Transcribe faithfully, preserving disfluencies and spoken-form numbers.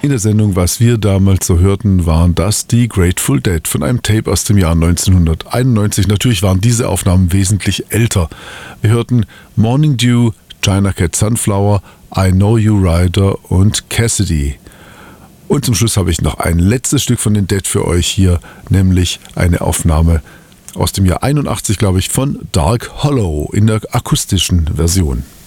In der Sendung, was wir damals so hörten, waren das die Grateful Dead von einem Tape aus dem Jahr neunzehnhunderteinundneunzig. Natürlich waren diese Aufnahmen wesentlich älter. Wir hörten Morning Dew, China Cat Sunflower, I Know You Rider und Cassidy. Und zum Schluss habe ich noch ein letztes Stück von den Dead für euch hier, nämlich eine Aufnahme aus dem Jahr einundachtzig, glaube ich, von Dark Hollow in der akustischen Version.